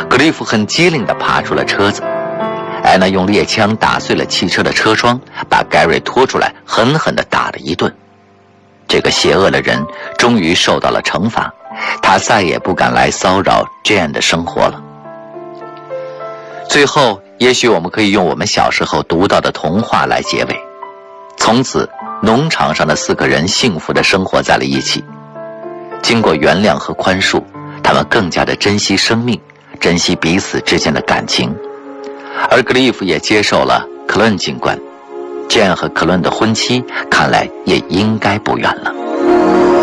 格里夫很机灵地爬出了车子，安娜用猎枪打碎了汽车的车窗，把盖瑞拖出来狠狠地打了一顿。这个邪恶的人终于受到了惩罚，他再也不敢来骚扰 Jane 的生活了。最后，也许我们可以用我们小时候读到的童话来结尾。从此，农场上的4个人幸福地生活在了一起。经过原谅和宽恕，他们更加的珍惜生命，珍惜彼此之间的感情。而格里夫也接受了克伦警官，Jane和克伦的婚期看来也应该不远了。